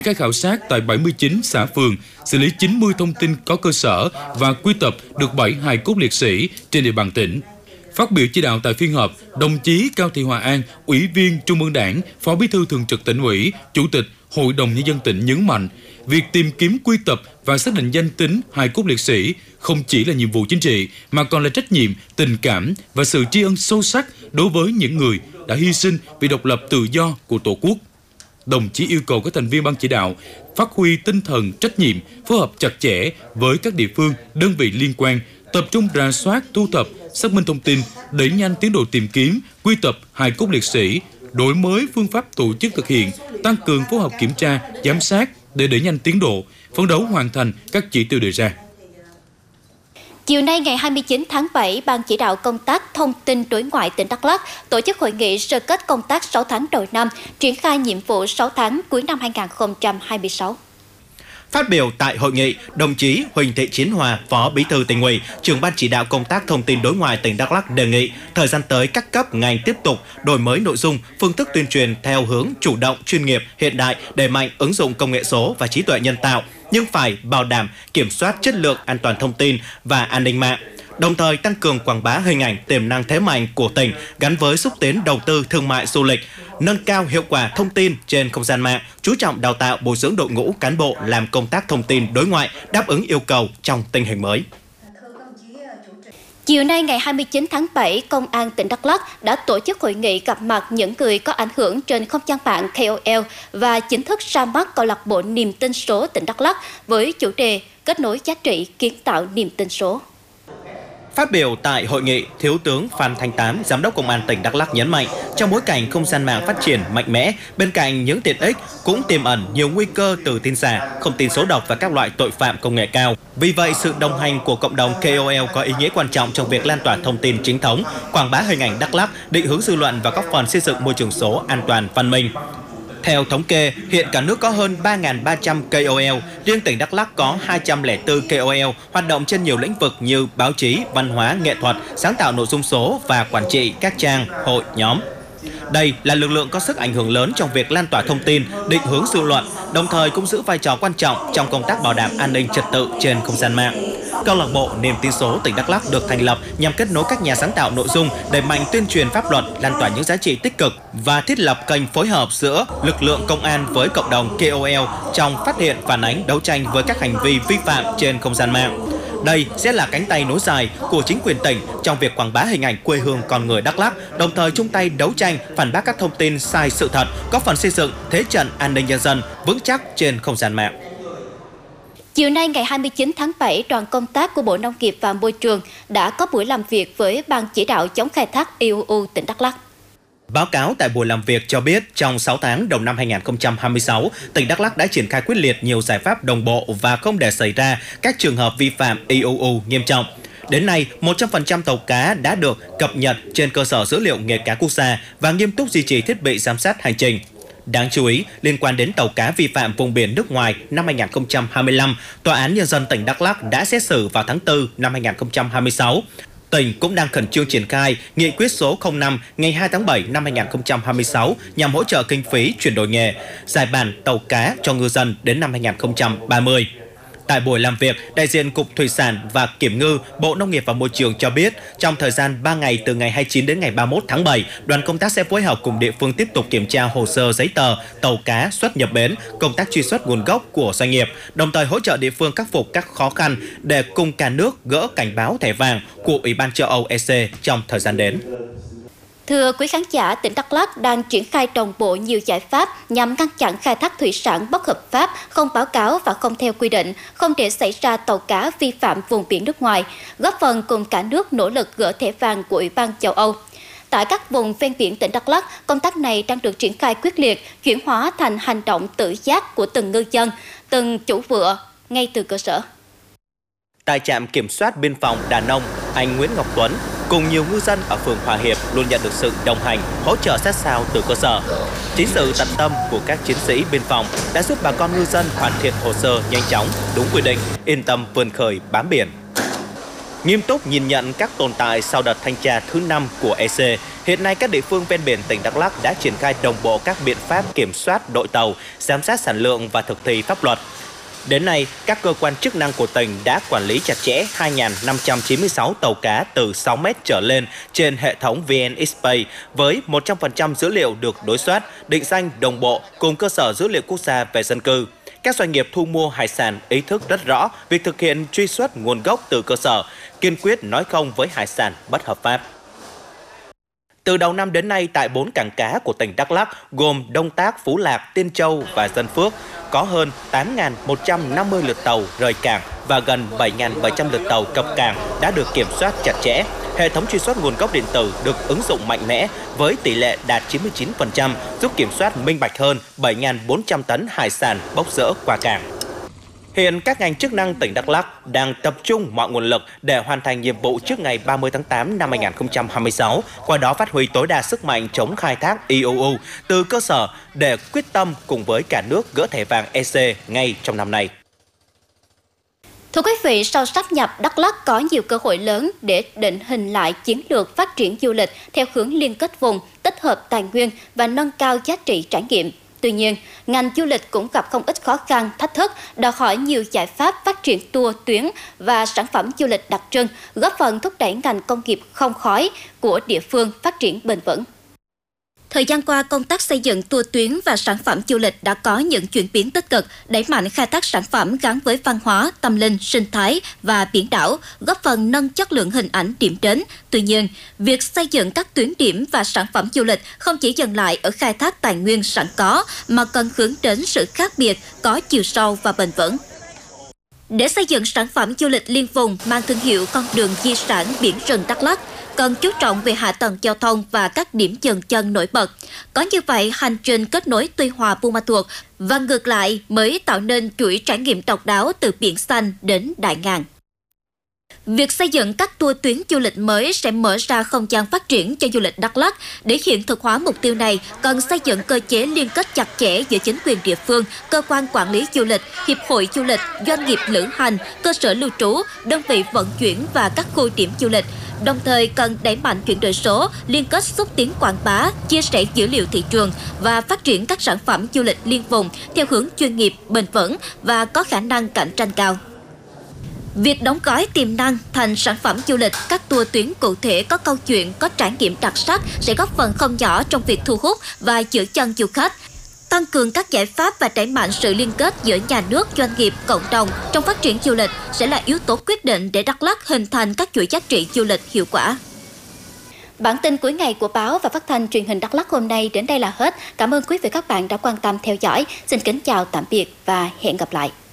Các khảo sát tại 79 xã phường, xử lý 90 thông tin có cơ sở và quy tập được 7 hài cốt liệt sĩ trên địa bàn tỉnh. Phát biểu chỉ đạo tại phiên họp, đồng chí Cao Thị Hòa An, Ủy viên Trung ương Đảng, Phó Bí thư Thường trực Tỉnh ủy, Chủ tịch Hội đồng Nhân dân tỉnh nhấn mạnh, việc tìm kiếm quy tập và xác định danh tính hài cốt liệt sĩ không chỉ là nhiệm vụ chính trị mà còn là trách nhiệm, tình cảm và sự tri ân sâu sắc đối với những người đã hy sinh vì độc lập tự do của Tổ quốc. Đồng chí yêu cầu các thành viên ban chỉ đạo phát huy tinh thần trách nhiệm, phối hợp chặt chẽ với các địa phương, đơn vị liên quan, tập trung rà soát, thu thập, xác minh thông tin, đẩy nhanh tiến độ tìm kiếm, quy tập hài cốt liệt sĩ, đổi mới phương pháp tổ chức thực hiện, tăng cường phối hợp kiểm tra, giám sát để đẩy nhanh tiến độ, phấn đấu hoàn thành các chỉ tiêu đề ra. Chiều nay ngày 29 tháng 7, Ban chỉ đạo công tác thông tin đối ngoại tỉnh Đắk Lắk tổ chức hội nghị sơ kết công tác 6 tháng đầu năm, triển khai nhiệm vụ 6 tháng cuối năm 2026. Phát biểu tại hội nghị, đồng chí Huỳnh Thị Chiến Hòa, Phó Bí thư Tỉnh ủy, Trưởng ban chỉ đạo công tác thông tin đối ngoại tỉnh Đắk Lắk đề nghị thời gian tới các cấp ngành tiếp tục đổi mới nội dung, phương thức tuyên truyền theo hướng chủ động, chuyên nghiệp, hiện đại, đẩy mạnh ứng dụng công nghệ số và trí tuệ nhân tạo, nhưng phải bảo đảm kiểm soát chất lượng, an toàn thông tin và an ninh mạng. Đồng thời tăng cường quảng bá hình ảnh, tiềm năng thế mạnh của tỉnh gắn với xúc tiến đầu tư thương mại du lịch, nâng cao hiệu quả thông tin trên không gian mạng, chú trọng đào tạo bồi dưỡng đội ngũ cán bộ làm công tác thông tin đối ngoại đáp ứng yêu cầu trong tình hình mới. Chiều nay ngày 29 tháng 7, Công an tỉnh Đắk Lắk đã tổ chức hội nghị gặp mặt những người có ảnh hưởng trên không gian mạng KOL và chính thức ra mắt câu lạc bộ niềm tin số tỉnh Đắk Lắk với chủ đề kết nối giá trị kiến tạo niềm tin số. Phát biểu tại hội nghị, Thiếu tướng Phan Thanh Tám, Giám đốc Công an tỉnh Đắk Lắk nhấn mạnh, trong bối cảnh không gian mạng phát triển mạnh mẽ, bên cạnh những tiện ích cũng tiềm ẩn nhiều nguy cơ từ tin giả, thông tin xấu độc và các loại tội phạm công nghệ cao. Vì vậy, sự đồng hành của cộng đồng KOL có ý nghĩa quan trọng trong việc lan tỏa thông tin chính thống, quảng bá hình ảnh Đắk Lắk, định hướng dư luận và góp phần xây dựng môi trường số an toàn, văn minh. Theo thống kê, hiện cả nước có hơn 3.300 KOL, riêng tỉnh Đắk Lắk có 204 KOL hoạt động trên nhiều lĩnh vực như báo chí, văn hóa, nghệ thuật, sáng tạo nội dung số và quản trị các trang, hội, nhóm. Đây là lực lượng có sức ảnh hưởng lớn trong việc lan tỏa thông tin, định hướng dư luận, đồng thời cũng giữ vai trò quan trọng trong công tác bảo đảm an ninh trật tự trên không gian mạng. Câu lạc bộ Niềm tin số tỉnh Đắk Lắk được thành lập nhằm kết nối các nhà sáng tạo nội dung, đẩy mạnh tuyên truyền pháp luật, lan tỏa những giá trị tích cực và thiết lập kênh phối hợp giữa lực lượng công an với cộng đồng KOL trong phát hiện, phản ánh, đấu tranh với các hành vi vi phạm trên không gian mạng. Đây sẽ là cánh tay nối dài của chính quyền tỉnh trong việc quảng bá hình ảnh quê hương con người Đắk Lắk, đồng thời chung tay đấu tranh, phản bác các thông tin sai sự thật, góp phần xây dựng thế trận an ninh nhân dân vững chắc trên không gian mạng. Chiều nay ngày 29 tháng 7, đoàn công tác của Bộ Nông nghiệp và Môi trường đã có buổi làm việc với Ban chỉ đạo chống khai thác IUU tỉnh Đắk Lắk. Báo cáo tại buổi làm việc cho biết, trong 6 tháng đầu năm 2026, tỉnh Đắk Lắk đã triển khai quyết liệt nhiều giải pháp đồng bộ và không để xảy ra các trường hợp vi phạm IUU nghiêm trọng. Đến nay, 100% tàu cá đã được cập nhật trên cơ sở dữ liệu nghề cá quốc gia và nghiêm túc duy trì thiết bị giám sát hành trình. Đáng chú ý, liên quan đến tàu cá vi phạm vùng biển nước ngoài năm 2025, Tòa án Nhân dân tỉnh Đắk Lắk đã xét xử vào tháng 4 năm 2026. Tỉnh cũng đang khẩn trương triển khai nghị quyết số 05 ngày 2 tháng 7 năm 2026 nhằm hỗ trợ kinh phí chuyển đổi nghề, giải bản tàu cá cho ngư dân đến năm 2030. Tại buổi làm việc, đại diện Cục Thủy sản và Kiểm ngư, Bộ Nông nghiệp và Môi trường cho biết, trong thời gian 3 ngày từ ngày 29 đến ngày 31 tháng 7, đoàn công tác sẽ phối hợp cùng địa phương tiếp tục kiểm tra hồ sơ giấy tờ, tàu cá xuất nhập bến, công tác truy xuất nguồn gốc của doanh nghiệp, đồng thời hỗ trợ địa phương khắc phục các khó khăn để cùng cả nước gỡ cảnh báo thẻ vàng của Ủy ban châu Âu EC trong thời gian đến. Thưa quý khán giả, tỉnh Đắk Lắk đang triển khai đồng bộ nhiều giải pháp nhằm ngăn chặn khai thác thủy sản bất hợp pháp, không báo cáo và không theo quy định, không để xảy ra tàu cá vi phạm vùng biển nước ngoài, góp phần cùng cả nước nỗ lực gỡ thẻ vàng của Ủy ban châu Âu. Tại các vùng ven biển tỉnh Đắk Lắk, công tác này đang được triển khai quyết liệt, chuyển hóa thành hành động tự giác của từng ngư dân, từng chủ vựa ngay từ cơ sở. Tại trạm kiểm soát biên phòng Đà Nông, anh Nguyễn Ngọc Tuấn cùng nhiều ngư dân ở phường Hòa Hiệp luôn nhận được sự đồng hành, hỗ trợ sát sao từ cơ sở. Chính sự tận tâm của các chiến sĩ biên phòng đã giúp bà con ngư dân hoàn thiện hồ sơ nhanh chóng, đúng quy định, yên tâm vươn khơi bám biển. Nghiêm túc nhìn nhận các tồn tại sau đợt thanh tra thứ 5 của EC, hiện nay các địa phương ven biển tỉnh Đắk Lắk đã triển khai đồng bộ các biện pháp kiểm soát đội tàu, giám sát sản lượng và thực thi pháp luật. Đến nay, các cơ quan chức năng của tỉnh đã quản lý chặt chẽ 2.596 tàu cá từ 6 mét trở lên trên hệ thống VNXpay với 100% dữ liệu được đối soát, định danh đồng bộ cùng cơ sở dữ liệu quốc gia về dân cư. Các doanh nghiệp thu mua hải sản ý thức rất rõ việc thực hiện truy xuất nguồn gốc từ cơ sở, kiên quyết nói không với hải sản bất hợp pháp. Từ đầu năm đến nay, tại 4 cảng cá của tỉnh Đắk Lắk gồm Đông Tác, Phú Lạc, Tiên Châu và Dân Phước, có hơn 8.150 lượt tàu rời cảng và gần 7.700 lượt tàu cập cảng đã được kiểm soát chặt chẽ. Hệ thống truy xuất nguồn gốc điện tử được ứng dụng mạnh mẽ với tỷ lệ đạt 99%, giúp kiểm soát minh bạch hơn 7.400 tấn hải sản bốc rỡ qua cảng. Hiện các ngành chức năng tỉnh Đắk Lắk đang tập trung mọi nguồn lực để hoàn thành nhiệm vụ trước ngày 30 tháng 8 năm 2026, qua đó phát huy tối đa sức mạnh chống khai thác IUU từ cơ sở để quyết tâm cùng với cả nước gỡ thẻ vàng EC ngay trong năm nay. Thưa quý vị, sau sáp nhập, Đắk Lắk có nhiều cơ hội lớn để định hình lại chiến lược phát triển du lịch theo hướng liên kết vùng, tích hợp tài nguyên và nâng cao giá trị trải nghiệm. Tuy nhiên, ngành du lịch cũng gặp không ít khó khăn, thách thức, đòi hỏi nhiều giải pháp phát triển tour tuyến và sản phẩm du lịch đặc trưng, góp phần thúc đẩy ngành công nghiệp không khói của địa phương phát triển bền vững. Thời gian qua, công tác xây dựng tour tuyến và sản phẩm du lịch đã có những chuyển biến tích cực, đẩy mạnh khai thác sản phẩm gắn với văn hóa, tâm linh, sinh thái và biển đảo, góp phần nâng chất lượng hình ảnh điểm đến. Tuy nhiên, việc xây dựng các tuyến điểm và sản phẩm du lịch không chỉ dừng lại ở khai thác tài nguyên sẵn có, mà cần hướng đến sự khác biệt, có chiều sâu và bền vững. Để xây dựng sản phẩm du lịch liên vùng mang thương hiệu con đường di sản biển rừng Đắk Lắk, cần chú trọng về hạ tầng giao thông và các điểm dừng chân nổi bật. Có như vậy, hành trình kết nối Tuy Hòa - Buôn Ma Thuột và ngược lại mới tạo nên chuỗi trải nghiệm độc đáo từ Biển Xanh đến Đại Ngàn. Việc xây dựng các tour tuyến du lịch mới sẽ mở ra không gian phát triển cho du lịch Đắk Lắk. Để hiện thực hóa mục tiêu này, cần xây dựng cơ chế liên kết chặt chẽ giữa chính quyền địa phương, cơ quan quản lý du lịch, hiệp hội du lịch, doanh nghiệp lữ hành, cơ sở lưu trú, đơn vị vận chuyển và các khu điểm du lịch. Đồng thời cần đẩy mạnh chuyển đổi số, liên kết xúc tiến quảng bá, chia sẻ dữ liệu thị trường và phát triển các sản phẩm du lịch liên vùng theo hướng chuyên nghiệp, bền vững và có khả năng cạnh tranh cao. Việc đóng gói tiềm năng thành sản phẩm du lịch, các tour tuyến cụ thể có câu chuyện, có trải nghiệm đặc sắc sẽ góp phần không nhỏ trong việc thu hút và giữ chân du khách. Tăng cường các giải pháp và đẩy mạnh sự liên kết giữa nhà nước, doanh nghiệp, cộng đồng trong phát triển du lịch sẽ là yếu tố quyết định để Đắk Lắk hình thành các chuỗi giá trị du lịch hiệu quả. Bản tin cuối ngày của báo và phát thanh truyền hình Đắk Lắk hôm nay đến đây là hết. Cảm ơn quý vị và các bạn đã quan tâm theo dõi. Xin kính chào tạm biệt và hẹn gặp lại.